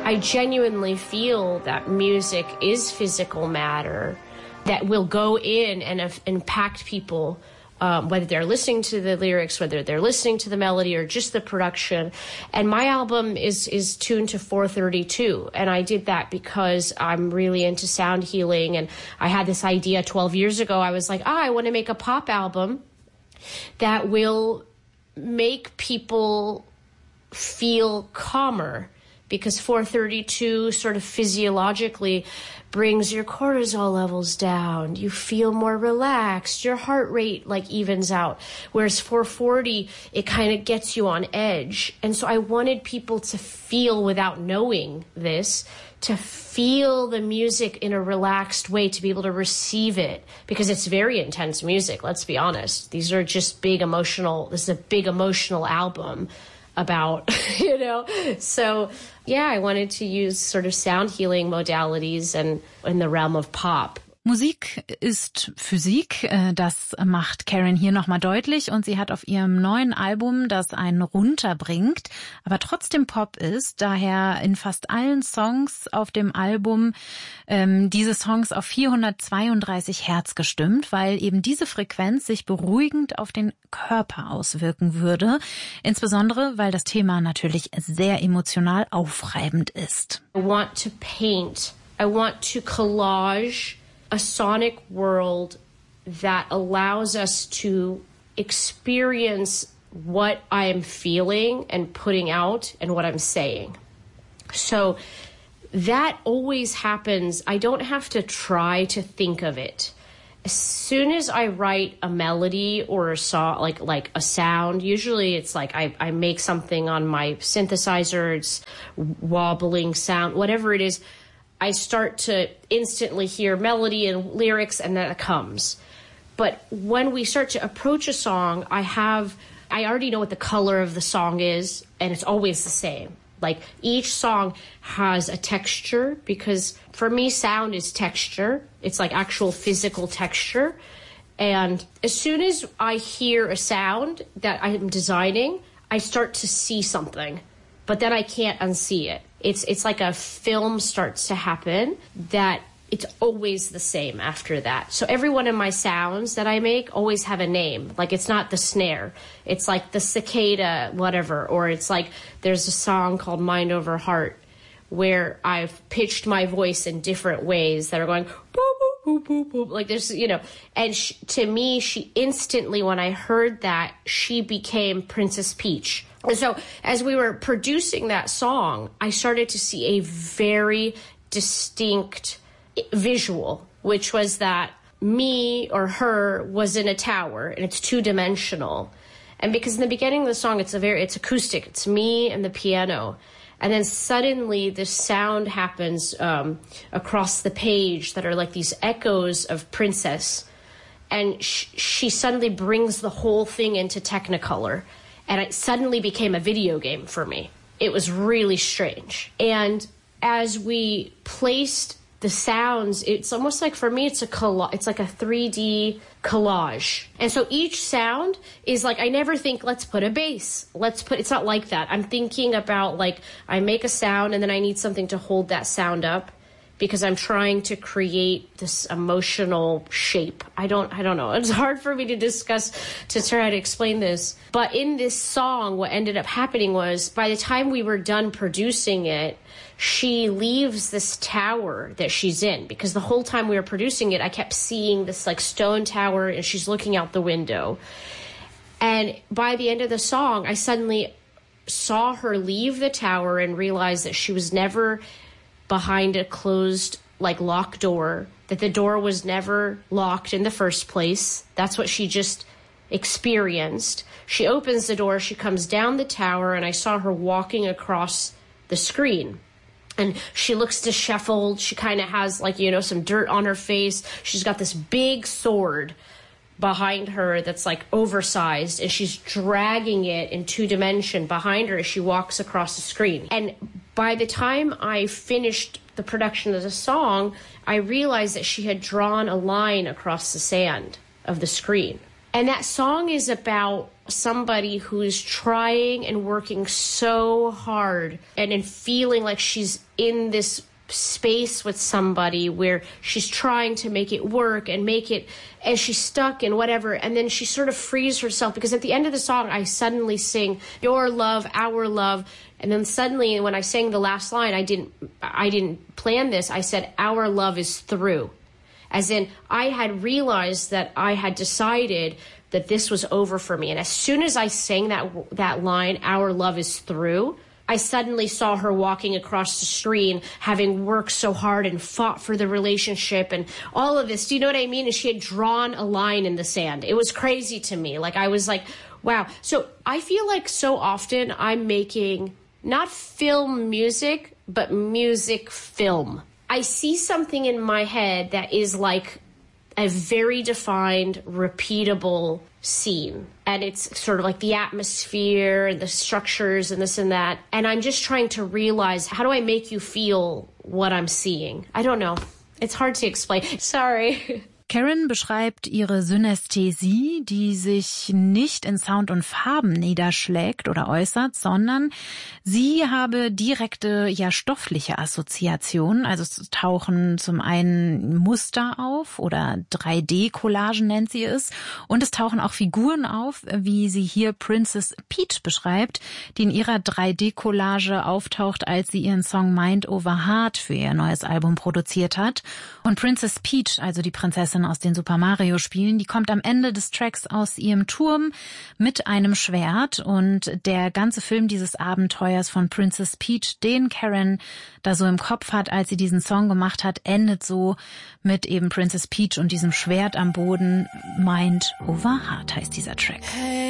I genuinely feel that music is physical matter that will go in and impact people, whether they're listening to the lyrics, whether they're listening to the melody or just the production. And my album is tuned to 432. And I did that because I'm really into sound healing. And I had this idea 12 years ago. I was like, I want to make a pop album that will make people feel calmer, because 432 sort of physiologically brings your cortisol levels down. You feel more relaxed. Your heart rate like evens out. Whereas 440, it kind of gets you on edge. And so I wanted people to feel, without knowing this, to feel the music in a relaxed way, to be able to receive it, because it's very intense music. Let's be honest. These are just this is a big emotional album about, So, yeah, I wanted to use sort of sound healing modalities and in the realm of pop. Musik ist Physik, das macht Karen hier nochmal deutlich, und sie hat auf ihrem neuen Album, das einen runterbringt, aber trotzdem Pop ist, daher in fast allen Songs auf dem Album diese Songs auf 432 Hertz gestimmt, weil eben diese Frequenz sich beruhigend auf den Körper auswirken würde, insbesondere weil das Thema natürlich sehr emotional aufreibend ist. I want to paint, I want to collage a sonic world that allows us to experience what I am feeling and putting out and what I'm saying. So that always happens. I don't have to try to think of it. As soon as I write a melody or a song, like a sound, usually it's like I make something on my synthesizer, it's wobbling sound, whatever it is, I start to instantly hear melody and lyrics, and then it comes. But when we start to approach a song, I already know what the color of the song is, and it's always the same. Like, each song has a texture, because for me, sound is texture. It's like actual physical texture. And as soon as I hear a sound that I'm designing, I start to see something, but then I can't unsee it. It's like a film starts to happen that it's always the same after that. So every one of my sounds that I make always have a name. Like, it's not the snare. It's like the cicada, whatever. Or it's like there's a song called Mind Over Heart where I've pitched my voice in different ways that are going boop, boop, boop, boop, boop. Like, there's, and to me, she instantly, when I heard that, she became Princess Peach. And so as we were producing that song, I started to see a very distinct visual, which was that me or her was in a tower, and it's two-dimensional. And because in the beginning of the song, it's acoustic. It's me and the piano. And then suddenly this sound happens across the page that are like these echoes of Princess. And she suddenly brings the whole thing into Technicolor. And it suddenly became a video game for me. It was really strange. And as we placed the sounds, it's almost like, for me, it's like a 3D collage. And so each sound is like, I never think, let's put a bass. It's not like that. I'm thinking about, like, I make a sound and then I need something to hold that sound up, because I'm trying to create this emotional shape. I don't know. It's hard for me to try to explain this. But in this song, what ended up happening was, by the time we were done producing it, she leaves this tower that she's in, because the whole time we were producing it, I kept seeing this like stone tower, and she's looking out the window. And by the end of the song, I suddenly saw her leave the tower and realized that she was never behind a closed, like, locked door, that the door was never locked in the first place. That's what she just experienced. She opens the door, she comes down the tower, and I saw her walking across the screen. And she looks disheveled. She kind of has, like, some dirt on her face. She's got this big sword behind her that's, like, oversized, and she's dragging it in two-dimension behind her as she walks across the screen. And by the time I finished the production of the song, I realized that she had drawn a line across the sand of the screen. And that song is about somebody who is trying and working so hard and feeling like she's in this space with somebody where she's trying to make it work and make it, and she's stuck and whatever, and then she sort of frees herself, because at the end of the song I suddenly sing your love, our love, and then suddenly when I sang the last line, I didn't plan this, I said our love is through, as in I had realized that I had decided that this was over for me. And as soon as I sang that line, our love is through, I suddenly saw her walking across the street and having worked so hard and fought for the relationship and all of this. Do you know what I mean? And she had drawn a line in the sand. It was crazy to me. Like, I was like, wow. So I feel like so often I'm making not film music, but music film. I see something in my head that is like a very defined, repeatable scene. And it's sort of like the atmosphere and the structures and this and that. And I'm just trying to realize, how do I make you feel what I'm seeing? I don't know. It's hard to explain. Sorry. Karen beschreibt ihre Synästhesie, die sich nicht in Sound und Farben niederschlägt oder äußert, sondern sie habe direkte, stoffliche Assoziationen. Also es tauchen zum einen Muster auf oder 3D-Collagen nennt sie es. Und es tauchen auch Figuren auf, wie sie hier Princess Peach beschreibt, die in ihrer 3D-Collage auftaucht, als sie ihren Song Mind Over Heart für ihr neues Album produziert hat. Und Princess Peach, also die Prinzessin aus den Super Mario Spielen, die kommt am Ende des Tracks aus ihrem Turm mit einem Schwert, und der ganze Film dieses Abenteuers von Princess Peach, den Karen da so im Kopf hat, als sie diesen Song gemacht hat, endet so mit eben Princess Peach und diesem Schwert am Boden. Mind Over Heart heißt dieser Track.